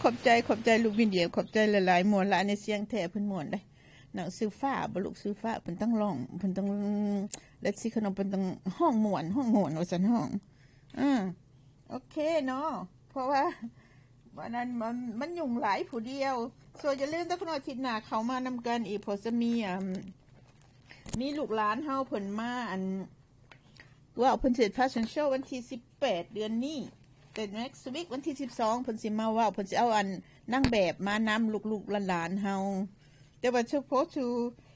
อบใจลูกวินเดียขอบใจหลายๆมวนละในเสียงแท้เพิ่นม่วนได้หนังซื้อฟ้าบ่ลูกซื้อฟ้าเพิ่นต้องร้องเพิ่นต้องและสิขนมเพิ่นต้องห้องม่วนว่าซั่นห้องโอเคเนาะเพราะว่าวันนั้นมันยุ่งหลายผู้เดียวส่วนอย่าลืมถ้าเพิ่นอาทิตย์หน้าเข้ามานำกันอีกเพราะจะมีลูกหลานเฮาเพิ่นมาว่าเพิ่นสิแฟชั่นโชว์วันที่18เดือนนี้แต่ next week วันที่12เพิ่นสิมาว่าเพิ่นสิเอานางแบบมานำลูกๆหลานๆเฮาแต่ว่าเฉพาะชู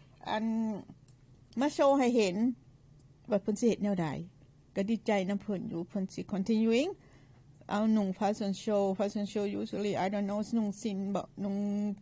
มาโชว์ให้เห็นว่าเพิ่นสิเฮ็ดแนวใดก็ดีใจนำเพิ่นอยู่เพิ่นสิ continuing เอานุ่ง fashion show usually I don't know นุ่งสินบ่นุ่ง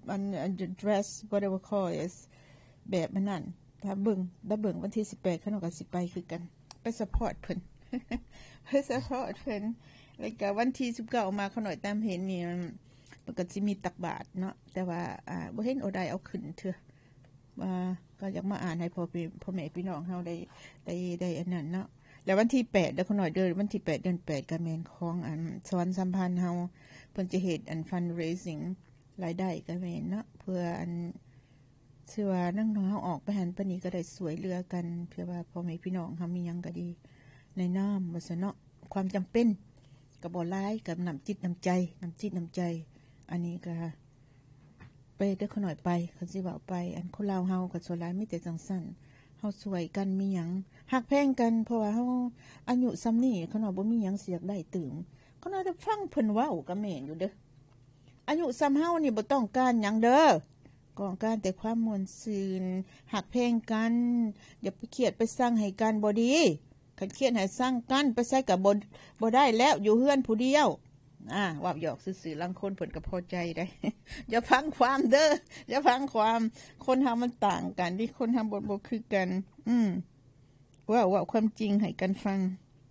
dress whatever call is แบบนั้นถ้าเบิ่งวันที่18เขาก็สิไปคือกันไป support เพิ่น ไป support เพิ่นแล้วก็วันที่19มาเขาหน่อยตามเห็นนี่มันก็สิมีตักบาตรเนาะแต่ว่าบ่เห็นโอได้เอาขึ้นเถอะก็อยากมาอ่านให้พ่อแม่พี่น้องเฮาได้อันนั้นเนาะแล้ววันที่8เด้อเขาหน่อยเด้อวันที่8เดือน8ก็แม่นของสอนสัมพันธ์เฮาเพิ่นจะเฮ็ดfundraising รายได้ก็แม่นเนาะเพื่อชื่อว่าน้องๆเฮาออกไปหันปานนี้ก็ได้สวยเรือกันเพื่อว่าพ่อแม่พี่น้องเฮามีหยังก็ดีในน้ำว่าซั่นเนาะความจำเป็นก็บ่หลายกับน้ำจิตน้ำใจอันนี้ก็ไปเด้อเขาหน่อยไปเขาสิว่าไปคนลาวเฮาก็ส่วนหลายมีแต่จังซั่นเฮาสวยกันมีหยังฮักแพงกันเพราะว่าเฮาอายุส่ำนี้เขาน่ะบ่มีหยังสิอยากได้ตื่มเขาน่ะได้ฟังเพิ่นเว้าก็แม่นอยู่เด้ออายุส่ำเฮานี่บ่ต้องการหยังเด้อต้องการแต่ความม่วนซื่นฮักแพงกันอย่าไปเครียดไปสร้างให้กันบ่ดีคันเครียดให้สร้างกันไปใส่ก็บ่ได้แล้วอยู่เฮือนผู้เดียวว่าหยอกซื่อๆลังคนเพิ่นก็พอใจได้ อย่าฟังความเด้ออย่าฟังความคนเฮามันต่างกันที่คนเฮาบ่คือกันว่าความจริงให้กันฟัง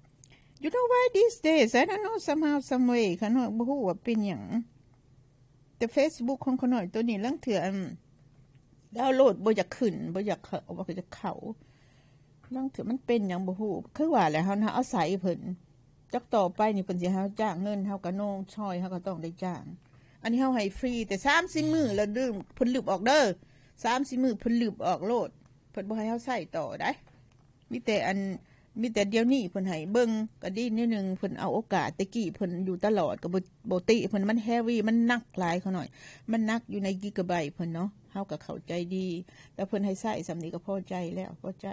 You know why these days I don't know somehow some way ขน้อยบ่ฮู้ว่าเป็นหยังแต่ Facebook ของขน้อยตัวนี้ลังเถื่อดาวน์โหลดบ่อยากขึ้นบ่อยากเข้าลังเถื่อมันเป็นหยังบ่ฮู้คือว่าแหละเฮาอาศัยเพิ่นจักต่อไปนี่เพิ่นสิให้เฮาจ้างเงินเฮาก็โน่ช่อยเฮาก็ต้องได้จ้างอันนี้เฮาให้ฟรีแต่30มื้อแล้วลืมเพิ่นลืมออกเด้อ30มื้อเพิ่นลืมออกโลดเพิ่นบ่ให้เฮาใช้ต่อได้มีแต่เดี๋ยวนี้เพิ่นให้เบิ่งก็ดีนิดนึงเพิ่นเอาโอกาสตะกี้เพิ่นอยู่ตลอดก็บ่ติเพิ่นมันเฮฟวี่มันหนักหลายเขาหน่อยมันหนักอยู่ในกิกะไบต์เพิ่นเนาะเฮาก็เข้าใจดีแต่เพิ่นให้ใช้สำนี้ก็พอใจแล้วพอใจ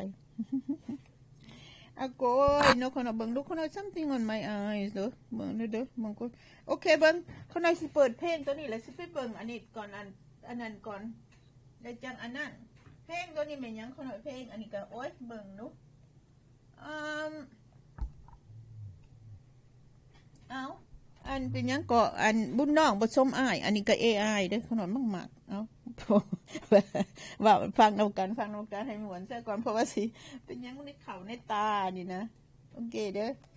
โกยเนาะคนเบิ่งลูกคนsomething on my eyes เด้อเบิ่งเด้อมันก็โอเคเบิ่งคนสิเปิดเพลงตัวนี้แล้วสิไปเบิ่งอันนี้ก่อนอันนั้นก่อนแล้วจังอันนั้นเพลงตัวนี้แม่นหยังคนเพลงอันนี้ก็โอ๊ยเบิ่งเนาะอันเป็นหยังก็อันบุญน้องบ่ชมอ้ายอันนี้ก็ AI เด้อคนมากๆว่าฟังนำกันให้ม่วนซะก่อนเพราะว่าสิเป็นหยังในเขาในตานี่นะโอเคเด้อ